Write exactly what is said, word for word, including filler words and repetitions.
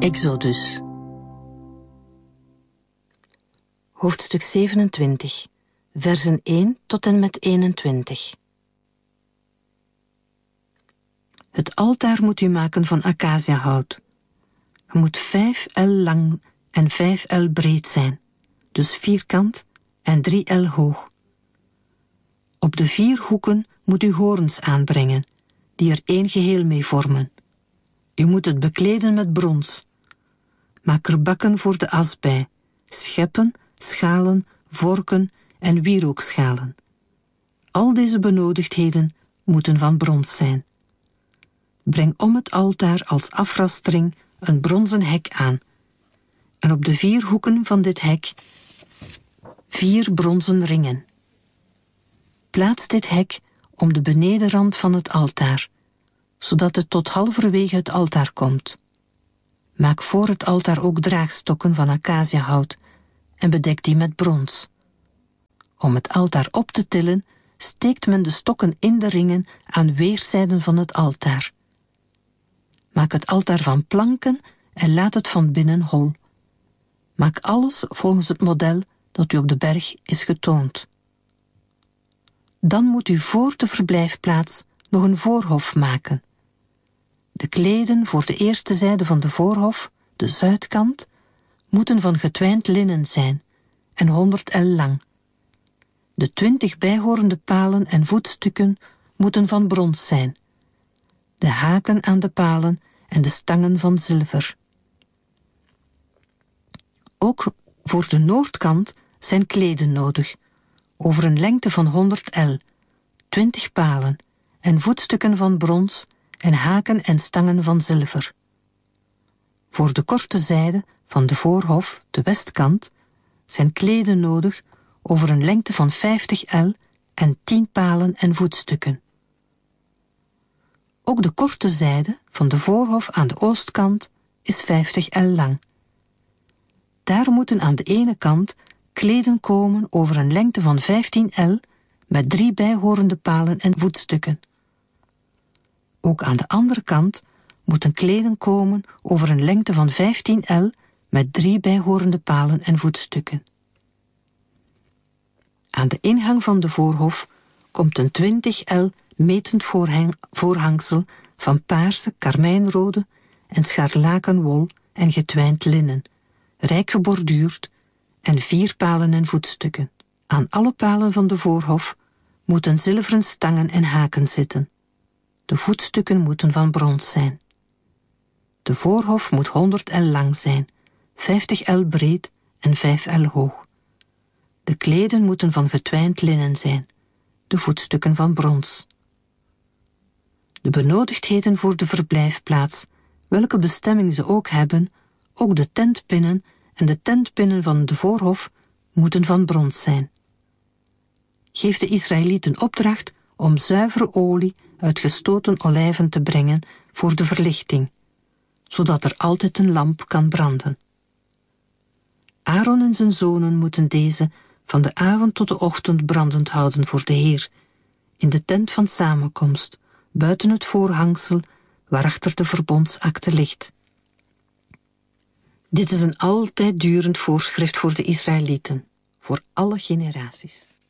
Exodus. Hoofdstuk zevenentwintig, versen één tot en met eenentwintig. Het altaar moet u maken van acaciahout. Het moet vijf el lang en vijf el breed zijn, dus vierkant en drie el hoog. Op de vier hoeken moet u horens aanbrengen, die er één geheel mee vormen. U moet het bekleden met brons. Maak er bakken voor de as bij, scheppen, schalen, vorken en wierookschalen. Al deze benodigdheden moeten van brons zijn. Breng om het altaar als afrastering een bronzen hek aan, en op de vier hoeken van dit hek vier bronzen ringen. Plaats dit hek om de benedenrand van het altaar, zodat het tot halverwege het altaar komt. Maak voor het altaar ook draagstokken van acaciahout en bedek die met brons. Om het altaar op te tillen, steekt men de stokken in de ringen aan weerszijden van het altaar. Maak het altaar van planken en laat het van binnen hol. Maak alles volgens het model dat u op de berg is getoond. Dan moet u voor de verblijfplaats nog een voorhof maken. De kleden voor de eerste zijde van de voorhof, de zuidkant, moeten van getwijnd linnen zijn en honderd el lang. De twintig bijhorende palen en voetstukken moeten van brons zijn. De haken aan de palen en de stangen van zilver. Ook voor de noordkant zijn kleden nodig, over een lengte van honderd el, twintig palen en voetstukken van brons en haken en stangen van zilver. Voor de korte zijde van de voorhof, de westkant, zijn kleden nodig over een lengte van vijftig el en tien palen en voetstukken. Ook de korte zijde van de voorhof aan de oostkant is vijftig el lang. Daar moeten aan de ene kant kleden komen over een lengte van vijftien el met drie bijhorende palen en voetstukken. Ook aan de andere kant moeten kleden komen over een lengte van vijftien el met drie bijhorende palen en voetstukken. Aan de ingang van de voorhof komt een twintig el metend voorhang, voorhangsel van paarse, karmijnrode en scharlakenwol en getwijnd linnen, rijk geborduurd, en vier palen en voetstukken. Aan alle palen van de voorhof moeten zilveren stangen en haken zitten. De voetstukken moeten van brons zijn. De voorhof moet honderd el lang zijn, vijftig el breed en vijf el hoog. De kleden moeten van getwijnd linnen zijn, de voetstukken van brons. De benodigdheden voor de verblijfplaats, welke bestemming ze ook hebben, ook de tentpinnen en de tentpinnen van de voorhof, moeten van brons zijn. Geef de Israëlieten opdracht om zuivere olie uit gestoten olijven te brengen voor de verlichting, zodat er altijd een lamp kan branden. Aaron en zijn zonen moeten deze van de avond tot de ochtend brandend houden voor de Heer, in de tent van samenkomst, buiten het voorhangsel, waarachter de verbondsakte ligt. Dit is een altijd durend voorschrift voor de Israëlieten, voor alle generaties.